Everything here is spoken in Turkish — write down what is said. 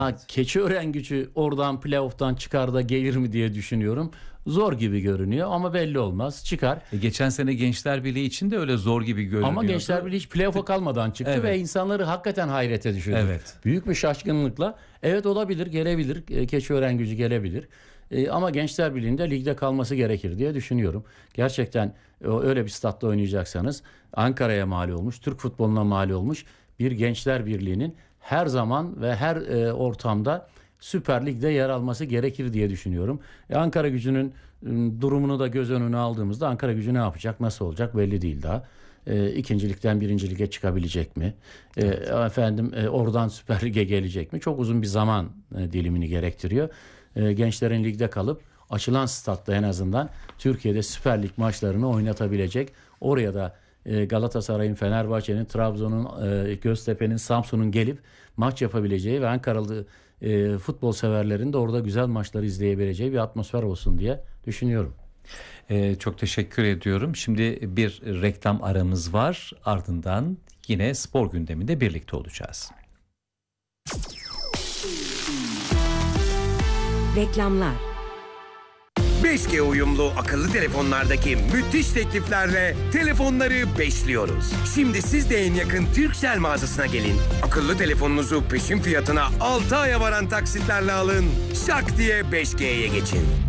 Keçiörengücü oradan playoff'tan çıkar da gelir mi diye düşünüyorum. Zor gibi görünüyor ama belli olmaz. Çıkar. Geçen sene Gençler Birliği için de öyle zor gibi görünüyordu. Ama Gençler Birliği hiç playoff'a kalmadan çıktı Evet. ve insanları hakikaten hayrete düşürdü. Evet. Büyük bir şaşkınlıkla. Evet, olabilir, gelebilir. Keçiörengücü gelebilir. Ama Gençler Birliği'nde ligde kalması gerekir diye düşünüyorum. Gerçekten öyle bir statta oynayacaksanız Ankara'ya mal olmuş, Türk futboluna mal olmuş bir Gençler Birliği'nin her zaman ve her ortamda Süper Lig'de yer alması gerekir diye düşünüyorum. Ankara Gücü'nün durumunu da göz önüne aldığımızda Ankara Gücü ne yapacak, nasıl olacak belli değil daha. İkincilikten birinci lige çıkabilecek mi? Oradan Süper Lig'e gelecek mi? Çok uzun bir zaman dilimini gerektiriyor. Gençlerin ligde kalıp açılan statta en azından Türkiye'de Süper Lig maçlarını oynatabilecek. Oraya da Galatasaray'ın, Fenerbahçe'nin, Trabzon'un, Göztepe'nin, Samsun'un gelip maç yapabileceği ve Ankaralı futbol severlerin de orada güzel maçları izleyebileceği bir atmosfer olsun diye düşünüyorum. Çok teşekkür ediyorum. Şimdi bir reklam aramız var. Ardından yine spor gündeminde birlikte olacağız. Reklamlar. 5G uyumlu akıllı telefonlardaki müthiş tekliflerle telefonları beşliyoruz. Şimdi siz de en yakın Turkcell mağazasına gelin. Akıllı telefonunuzu peşin fiyatına 6 aya varan taksitlerle alın. Şak diye 5G'ye geçin.